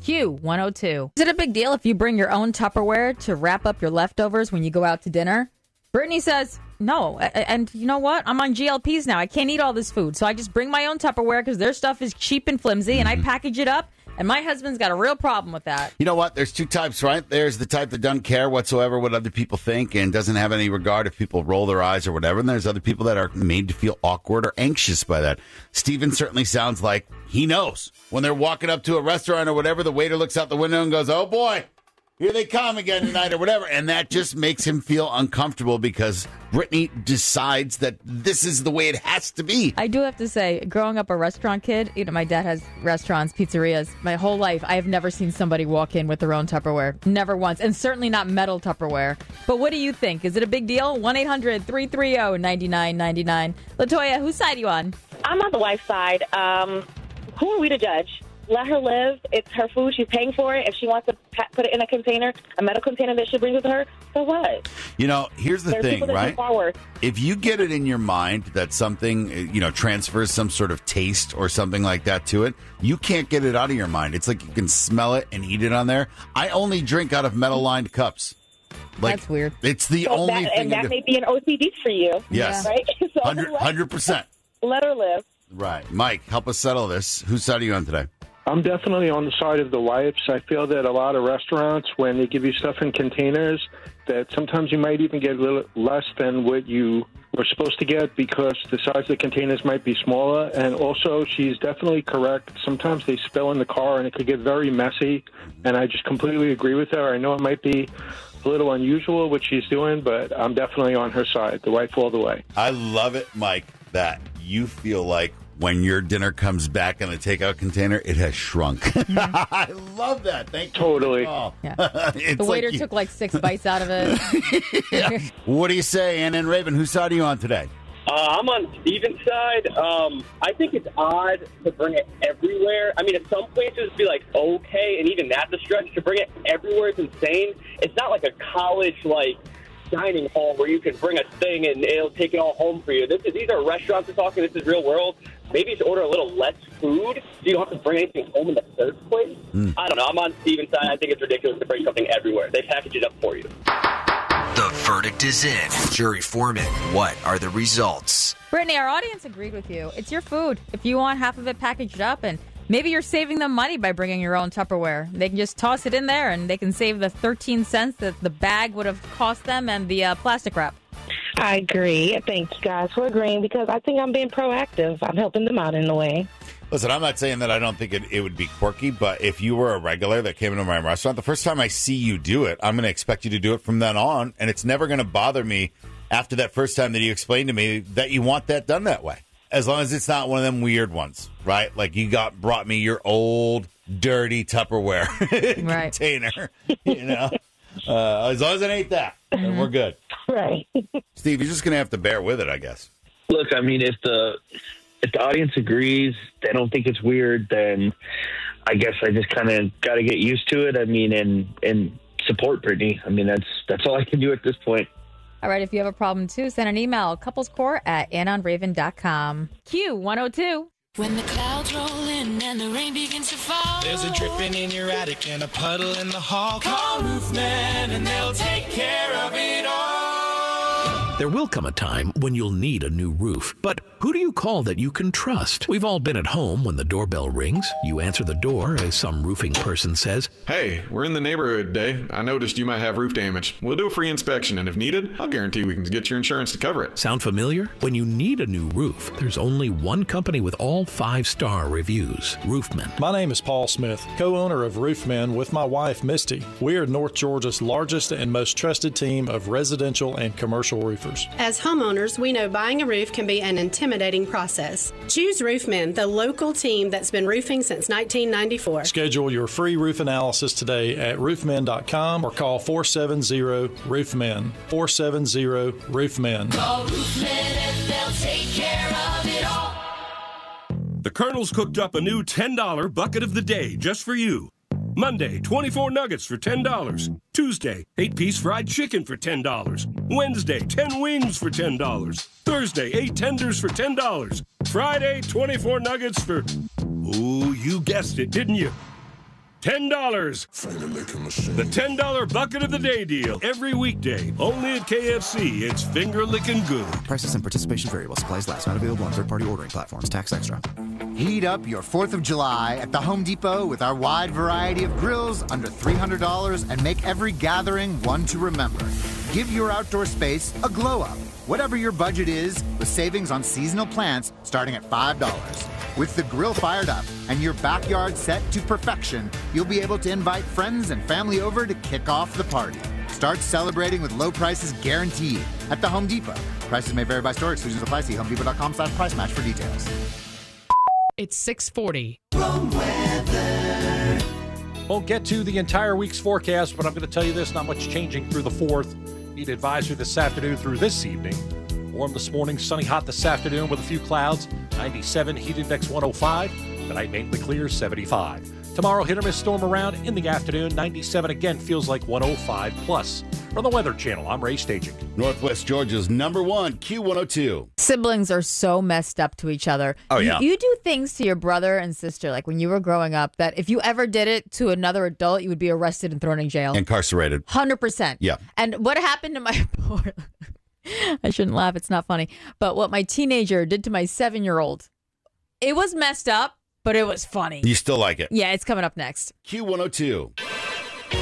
Q102. Is it a big deal if you bring your own Tupperware to wrap up your leftovers when you go out to dinner? Brittany says, no. And you know what? I'm on GLPs now. I can't eat all this food. So I just bring my own Tupperware because their stuff is cheap and flimsy, and I package it up. And my husband's got a real problem with that. You know what? There's two types, right? There's the type that doesn't care whatsoever what other people think and doesn't have any regard if people roll their eyes or whatever. And there's other people that are made to feel awkward or anxious by that. Steven certainly sounds like he knows. When they're walking up to a restaurant or whatever, the waiter looks out the window and goes, oh, boy, here they come again tonight or whatever. And that just makes him feel uncomfortable because Brittany decides that this is the way it has to be. I do have to say, growing up a restaurant kid, my dad has restaurants, pizzerias. My whole life, I have never seen somebody walk in with their own Tupperware. Never once. And certainly not metal Tupperware. But what do you think? Is it a big deal? 1-800-330-9999. LaToya, whose side are you on? I'm on the wife's side. Who are we to judge? Let her live. It's her food. She's paying for it. If she wants to put it in a container, a metal container that she brings with her, so what? Here's the thing, right? If you get it in your mind that something, transfers some sort of taste or something like that to it, you can't get it out of your mind. It's like you can smell it and eat it on there. I only drink out of metal-lined cups. That's weird. It's the only thing. And that may be an OCD for you. Yes. Right? 100%. Let her live. Right. Mike, help us settle this. Whose side are you on today? I'm definitely on the side of the wipes. I feel that a lot of restaurants, when they give you stuff in containers, that sometimes you might even get a little less than what you were supposed to get because the size of the containers might be smaller. And also, she's definitely correct. Sometimes they spill in the car and it could get very messy. And I just completely agree with her. I know it might be a little unusual what she's doing, but I'm definitely on her side. The wife all the way. I love it, Mike, that you feel like when your dinner comes back in a takeout container, it has shrunk. I love that. Thank you. Totally. Oh. Yeah. The waiter took like 6 bites out of it. Yeah. What do you say, Ann and Raven? Whose side are you on today? I'm on Steven's side. I think it's odd to bring it everywhere. I mean, at some places it'd be like, okay, and even that's a stretch. To bring it everywhere is insane. It's not like a college, dining hall where you can bring a thing and it'll take it all home for you. These are restaurants we're talking. This is real world. Maybe just order a little less food so you don't have to bring anything home in the first place. I don't know. I'm on Steven's side. I think it's ridiculous to bring something everywhere. They package it up for you. The verdict is in. Jury foreman, what are the results? Brittany, our audience agreed with you. It's your food. If you want half of it packaged up, and maybe you're saving them money by bringing your own Tupperware. They can just toss it in there, and they can save the 13 cents that the bag would have cost them and the plastic wrap. I agree. Thank you guys for agreeing because I think I'm being proactive. I'm helping them out in a way. Listen, I'm not saying that I don't think it would be quirky, but if you were a regular that came into my restaurant, the first time I see you do it, I'm going to expect you to do it from then on, and it's never going to bother me after that first time that you explained to me that you want that done that way. As long as it's not one of them weird ones, right? Like you brought me your old, dirty Tupperware container, as long as it ain't that, then we're good. Right. Steve, you're just going to have to bear with it, I guess. Look, I mean, if the audience agrees, they don't think it's weird, then I guess I just kind of got to get used to it. I mean, and support Brittany. I mean, that's all I can do at this point. All right, if you have a problem, too, send an email, couplescourt@annonraven.com. Q102. When the clouds roll in and the rain begins to fall, there's a dripping in your attic and a puddle in the hall. Call Roofman and they'll take care of it all. There will come a time when you'll need a new roof, but who do you call that you can trust? We've all been at home when the doorbell rings. You answer the door as some roofing person says, "Hey, we're in the neighborhood today. I noticed you might have roof damage. We'll do a free inspection, and if needed, I'll guarantee we can get your insurance to cover it." Sound familiar? When you need a new roof, there's only one company with all 5-star reviews, Roofman. My name is Paul Smith, co-owner of Roofman with my wife, Misty. We are North Georgia's largest and most trusted team of residential and commercial roofers. As homeowners, we know buying a roof can be an intimidating process. Choose Roofman, the local team that's been roofing since 1994. Schedule your free roof analysis today at roofman.com or call 470-ROOFMEN. 470-ROOFMEN. Call Roofman and they'll take care of it all. The Colonel's cooked up a new $10 bucket of the day just for you. Monday, 24 nuggets for $10. Tuesday, 8-piece fried chicken for $10. Wednesday, 10 wings for $10. Thursday, 8 tenders for $10. Friday, 24 nuggets for, ooh, you guessed it, didn't you? $10. The $10 bucket of the day deal every weekday. Only at KFC. It's finger licking good. Prices and participation variable. Supplies last. Not available on third-party ordering platforms. Tax extra. Heat up your 4th of July at the Home Depot with our wide variety of grills under $300 and make every gathering one to remember. Give your outdoor space a glow up. Whatever your budget is, with savings on seasonal plants starting at $5. With the grill fired up and your backyard set to perfection, you'll be able to invite friends and family over to kick off the party. Start celebrating with low prices guaranteed at the Home Depot. Prices may vary by store. Exclusions apply. See HomeDepot.com/price match for details. It's 6:40. Won't get to the entire week's forecast, but I'm going to tell you this, not much changing through the 4th. Need advisory this afternoon through this evening. Warm this morning, sunny hot this afternoon with a few clouds. 97, heat index 105. Tonight mainly clear, 75. Tomorrow, hit or miss storm around in the afternoon. 97 again, feels like 105 plus. From the Weather Channel, I'm Ray Staging. Northwest Georgia's #1, Q102. Siblings are so messed up to each other. Oh, yeah. You do things to your brother and sister, like when you were growing up, that if you ever did it to another adult, you would be arrested and thrown in jail. Incarcerated. 100%. Yeah. And what happened to my poor... I shouldn't laugh. It's not funny. But what my teenager did to my 7-year-old, it was messed up, but it was funny. You still like it? Yeah, it's coming up next. Q102.